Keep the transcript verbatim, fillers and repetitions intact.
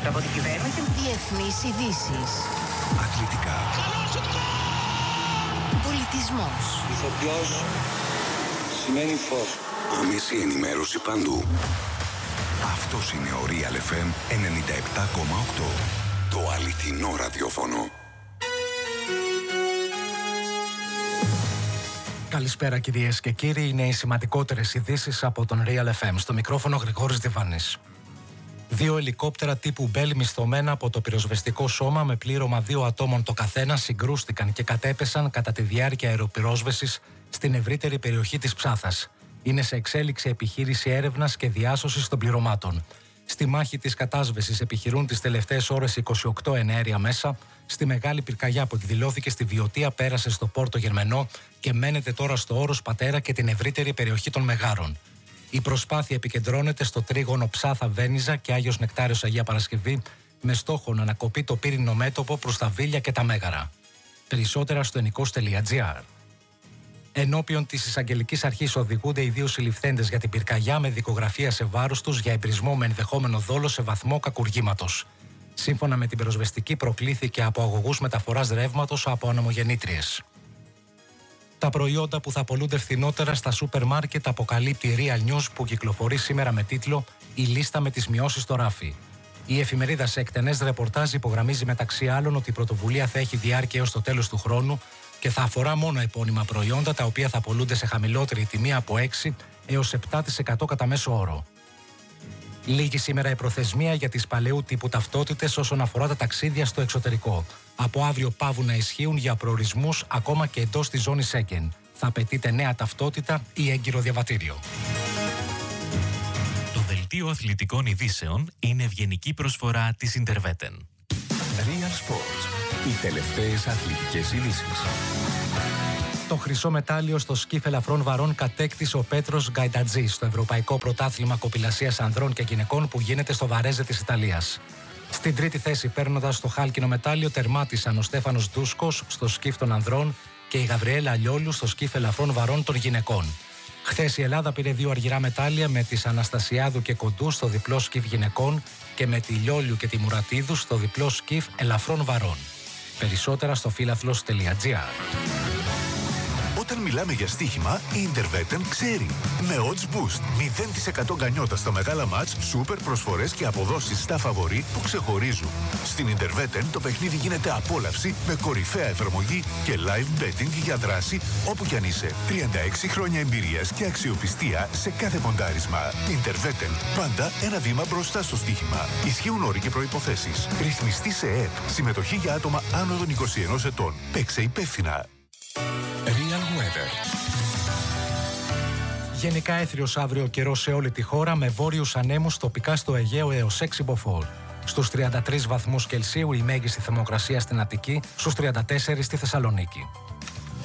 από την κυβέρνηση. Διεθνείς ειδήσεις. Αθλητικά. Πολιτισμός. Ηθοποιός σημαίνει φως. Άμεση ενημέρωση παντού. Αυτός είναι ο Real εφ εμ ενενήντα επτά κόμμα οκτώ. Το αληθινό ραδιόφωνο. Καλησπέρα κυρίες και κύριοι, είναι οι σημαντικότερες ειδήσεις από τον Real εφ εμ. Στο μικρόφωνο Γρηγόρης Διβάνης. Δύο ελικόπτερα τύπου Bell μισθωμένα από το πυροσβεστικό σώμα με πλήρωμα δύο ατόμων το καθένα συγκρούστηκαν και κατέπεσαν κατά τη διάρκεια αεροπυρόσβεσης στην ευρύτερη περιοχή της Ψάθας. Είναι σε εξέλιξη επιχείρηση έρευνας και διάσωσης των πληρωμάτων. Στη μάχη της κατάσβεσης επιχειρούν τις τελευταίες ώρες είκοσι οκτώ εναέρια μέσα. Στη μεγάλη πυρκαγιά που εκδηλώθηκε στη Βιωτία πέρασε στο Πόρτο Γερμενό και μένεται τώρα στο Όρος Πατέρα και την ευρύτερη περιοχή των Μεγάρων. Η προσπάθεια επικεντρώνεται στο τρίγωνο Ψάθα Βένιζα και Άγιος Νεκτάριος Αγία Παρασκευή με στόχο να ανακοπεί το πύρινο μέτωπο προς τα Βίλια και τα Μέγαρα. Περισσότερα στο ενικός τελεία τζι άρ. Ενώπιον της εισαγγελικής αρχής οδηγούνται οι δύο συλληφθέντες για την πυρκαγιά με δικογραφία σε βάρος τους για εμπρισμό με ενδεχόμενο δόλο σε βαθμό κακουργήματος. Σύμφωνα με την πυροσβεστική, προκλήθηκε από αγωγούς μεταφοράς ρεύματος από ανεμογεννήτριες. Τα προϊόντα που θα πωλούνται φθηνότερα στα σούπερ μάρκετ αποκαλύπτει η Real News, που κυκλοφορεί σήμερα με τίτλο «Η λίστα με τις μειώσεις στο ράφι». Η εφημερίδα σε εκτενές ρεπορτάζ υπογραμμίζει μεταξύ άλλων ότι η πρωτοβουλία θα έχει διάρκεια έως το τέλος του χρόνου και θα αφορά μόνο επώνυμα προϊόντα τα οποία θα πωλούνται σε χαμηλότερη τιμή από έξι έως επτά τοις εκατό κατά μέσο όρο. Λήγει σήμερα η προθεσμία για τις παλαιού τύπου ταυτότητες όσον αφορά τα ταξίδια στο εξωτερικό. Από αύριο παύουν να ισχύουν για προορισμούς ακόμα και εντός της ζώνης Σέγγεν. Θα απαιτείται νέα ταυτότητα ή έγκυρο διαβατήριο. Το δελτίο αθλητικών ειδήσεων είναι ευγενική προσφορά της Interveten. Real Sports. Οι τελευταίες αθλητικές ειδήσεις. Το χρυσό μετάλλιο στο σκιφ ελαφρών βαρών κατέκτησε ο Πέτρος Γκαϊντατζής στο Ευρωπαϊκό Πρωτάθλημα Κοπηλασίας Ανδρών και Γυναικών που γίνεται στο Βαρέζε της Ιταλίας. Στην τρίτη θέση, παίρνοντας το χάλκινο μετάλλιο, τερμάτισαν ο Στέφανος Ντούσκος στο σκιφ των Ανδρών και η Γαβριέλα Λιόλου στο σκιφ ελαφρών βαρών των Γυναικών. Χθες η Ελλάδα πήρε δύο αργυρά μετάλλια με τις Αναστασιάδου και Κοντού στο διπλό σκιφ γυναικών και με τη Λιόλιου και τη Μουρατίδου στο διπλό σκιφ ελαφρών βαρών. Περισσότερα στο φίλαθλος τελεία τζι άρ. Όταν μιλάμε για στοίχημα, η Interveten ξέρει. Με Odds Boost, μηδέν τοις εκατό γκανιότα στα μεγάλα μάτς, σούπερ προσφορές και αποδόσεις στα φαβορί που ξεχωρίζουν. Στην Interveten το παιχνίδι γίνεται απόλαυση με κορυφαία εφαρμογή και live betting για δράση όπου κι αν είσαι. τριάντα έξι χρόνια εμπειρίας και αξιοπιστία σε κάθε ποντάρισμα. Interveten, πάντα ένα βήμα μπροστά στο στοίχημα. Ισχύουν όροι και προϋποθέσεις. Ρυθμιστή σε ΕΕΠ. Συμμετοχή για άτομα άνω των είκοσι ενός ετών. Παίξε υπεύθυνα. Real Weather. Γενικά έθριος αύριο ο καιρός σε όλη τη χώρα με βόρειους ανέμους τοπικά στο Αιγαίο έως έξι μποφόρ. Στους τριάντα τρεις βαθμούς Κελσίου η μέγιστη θερμοκρασία στην Αττική, στους τριάντα τέσσερα στη Θεσσαλονίκη.